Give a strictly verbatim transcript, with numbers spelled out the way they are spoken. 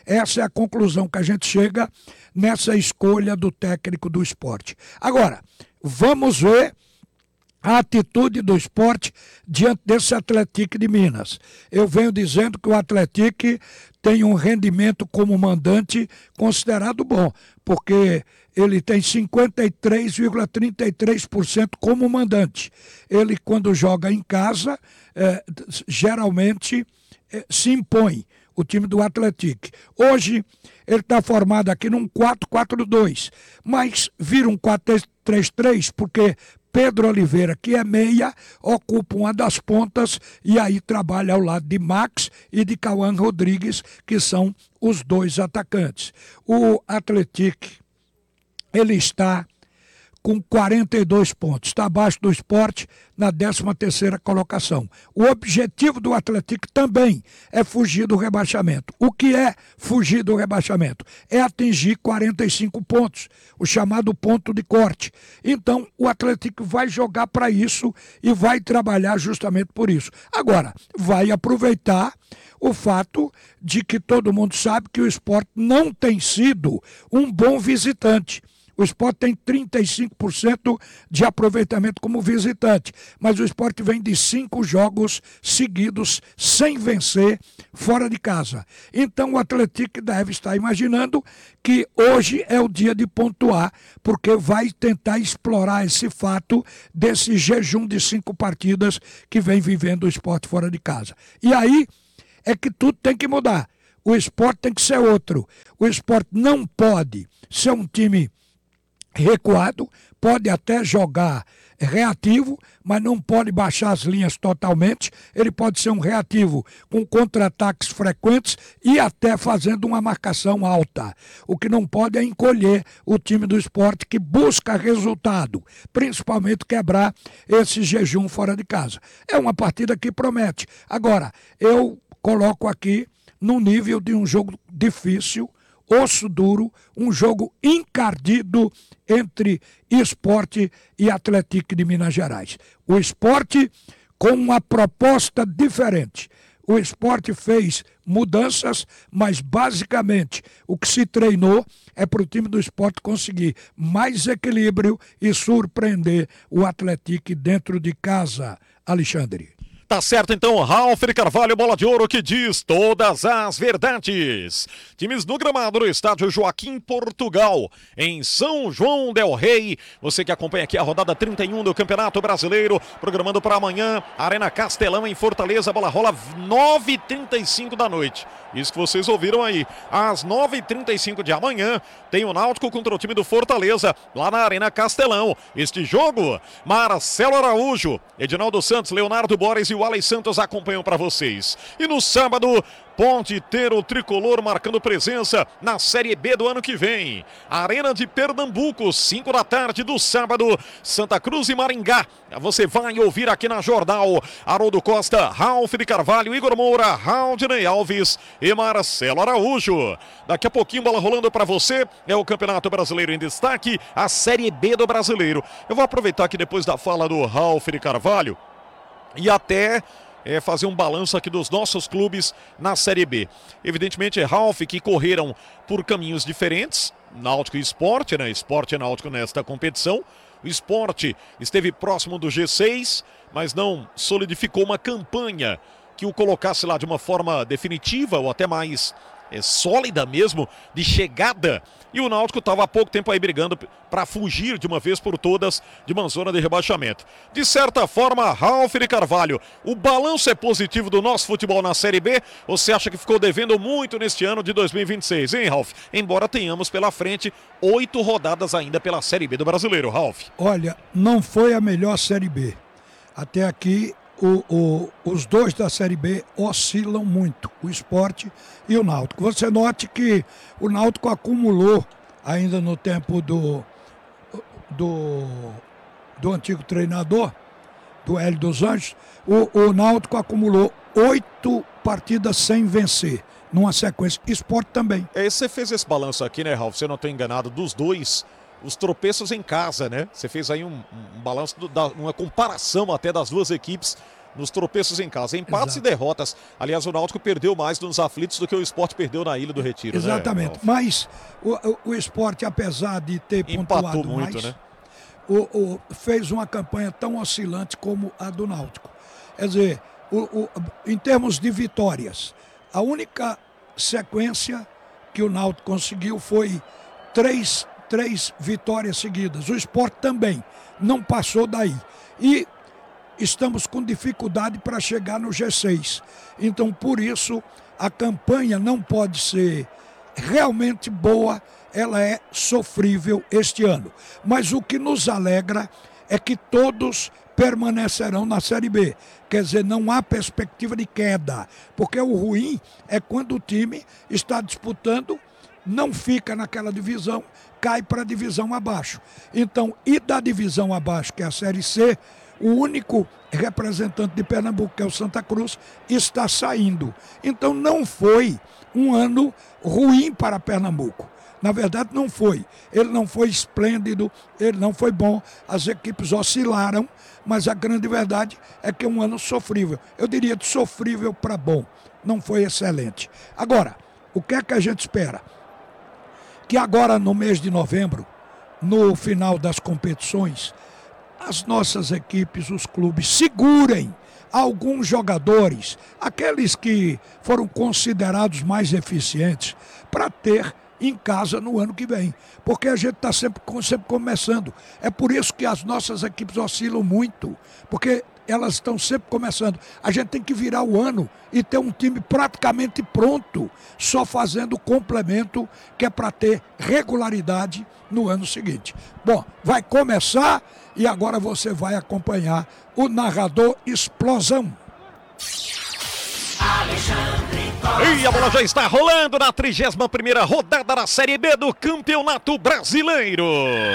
Essa é a conclusão que a gente chega nessa escolha do técnico do Sport. Agora, vamos ver a atitude do Sport diante desse Atlético de Minas. Eu venho dizendo que o Atlético tem um rendimento como mandante considerado bom, porque ele tem cinquenta e três vírgula trinta e três por cento como mandante. Ele, quando joga em casa, eh, geralmente eh, se impõe o time do Atlético. Hoje, ele está formado aqui num quatro quatro dois, mas vira um quatro três três porque Pedro Oliveira, que é meia, ocupa uma das pontas e aí trabalha ao lado de Max e de Cauã Rodrigues, que são os dois atacantes. O Atlético, ele está com quarenta e dois pontos, está abaixo do Sport na décima terceira colocação. O objetivo do Atlético também é fugir do rebaixamento. O que é fugir do rebaixamento? É atingir quarenta e cinco pontos, o chamado ponto de corte. Então, o Atlético vai jogar para isso e vai trabalhar justamente por isso. Agora, vai aproveitar o fato de que todo mundo sabe que o Sport não tem sido um bom visitante. O Sport tem trinta e cinco por cento de aproveitamento como visitante, mas o Sport vem de cinco jogos seguidos sem vencer fora de casa. Então o Atlético deve estar imaginando que hoje é o dia de pontuar, porque vai tentar explorar esse fato desse jejum de cinco partidas que vem vivendo o Sport fora de casa. E aí é que tudo tem que mudar. O Sport tem que ser outro. O Sport não pode ser um time recuado, pode até jogar reativo, mas não pode baixar as linhas totalmente. Ele pode ser um reativo com contra-ataques frequentes e até fazendo uma marcação alta. O que não pode é encolher o time do Sport, que busca resultado, principalmente quebrar esse jejum fora de casa. É uma partida que promete. Agora, eu coloco aqui no nível de um jogo difícil, osso duro, um jogo encardido entre Sport e Atlético de Minas Gerais. O Sport com uma proposta diferente. O Sport fez mudanças, mas basicamente o que se treinou é para o time do Sport conseguir mais equilíbrio e surpreender o Atlético dentro de casa, Alexandre. Tá certo então, Ralf de Carvalho, bola de ouro que diz todas as verdades. Times no gramado no estádio Joaquim Portugal, em São João del Rei. Você que acompanha aqui a rodada trinta e um do Campeonato Brasileiro, programando para amanhã, Arena Castelão em Fortaleza, a bola rola nove e trinta e cinco da noite. Isso que vocês ouviram aí. Às nove e trinta e cinco de amanhã, tem o Náutico contra o time do Fortaleza, lá na Arena Castelão. Este jogo, Marcelo Araújo, Edinaldo Santos, Leonardo Borges e o Alex Santos acompanham para vocês. E no sábado, pode ter o tricolor marcando presença na Série B do ano que vem. Arena de Pernambuco, cinco da tarde do sábado, Santa Cruz e Maringá. Você vai ouvir aqui na Jornal. Haroldo Costa, Ralf de Carvalho, Igor Moura, Raudinei Alves e Marcelo Araújo. Daqui a pouquinho, bola rolando para você. É o Campeonato Brasileiro em destaque, a Série B do Brasileiro. Eu vou aproveitar que depois da fala do Ralf de Carvalho e até é, fazer um balanço aqui dos nossos clubes na Série B. Evidentemente, Ralf, que correram por caminhos diferentes, Náutico e Sport, né? Sport e Náutico nesta competição. O Sport esteve próximo do G seis, mas não solidificou uma campanha que o colocasse lá de uma forma definitiva ou até mais é, sólida mesmo, de chegada. E o Náutico estava há pouco tempo aí brigando para fugir de uma vez por todas de uma zona de rebaixamento. De certa forma, Ralf de Carvalho, o balanço é positivo do nosso futebol na Série B? Ou você acha que ficou devendo muito neste ano de dois mil e vinte e seis, hein, Ralf? Embora tenhamos pela frente oito rodadas ainda pela Série B do Brasileiro, Ralf. Olha, não foi a melhor Série B. Até aqui, o, o, os dois da Série B oscilam muito, o Sport e o Náutico. Você note que o Náutico acumulou, ainda no tempo do, do, do antigo treinador, do Hélio dos Anjos, o, o Náutico acumulou oito partidas sem vencer, numa sequência. Sport também. É, você fez esse balanço aqui, né, Ralf? Se eu não estou enganado, dos dois, os tropeços em casa, né? Você fez aí um, um balanço, do, da, uma comparação até das duas equipes nos tropeços em casa. Empates Exato. e derrotas. Aliás, o Náutico perdeu mais nos aflitos do que o Sport perdeu na Ilha do Retiro. Exatamente. Né, Mas o, o, o Sport, apesar de ter Empatou pontuado muito, mais, né? o, o, fez uma campanha tão oscilante como a do Náutico. Quer dizer, o, o, em termos de vitórias, a única sequência que o Náutico conseguiu foi três, três vitórias seguidas. O Sport também não passou daí. E estamos com dificuldade para chegar no G seis. Então, por isso, a campanha não pode ser realmente boa, ela é sofrível este ano. Mas o que nos alegra é que todos permanecerão na Série B. Quer dizer, não há perspectiva de queda, porque o ruim é quando o time está disputando, não fica naquela divisão, cai para a divisão abaixo. Então, e da divisão abaixo, que é a Série C, o único representante de Pernambuco, que é o Santa Cruz, está saindo. Então não foi um ano ruim para Pernambuco. Na verdade não foi. Ele não foi esplêndido, ele não foi bom. As equipes oscilaram, mas a grande verdade é que é um ano sofrível. Eu diria de sofrível para bom. Não foi excelente. Agora, o que é que a gente espera? Que agora no mês de novembro, no final das competições, as nossas equipes, os clubes, segurem alguns jogadores, aqueles que foram considerados mais eficientes, para ter em casa no ano que vem. Porque a gente está sempre, sempre começando. É por isso que as nossas equipes oscilam muito, porque elas estão sempre começando. A gente tem que virar o ano e ter um time praticamente pronto, só fazendo o complemento que é para ter regularidade no ano seguinte. Bom, vai começar e agora você vai acompanhar o narrador Explosão. E a bola já está rolando na trigésima primeira rodada da Série B do Campeonato Brasileiro.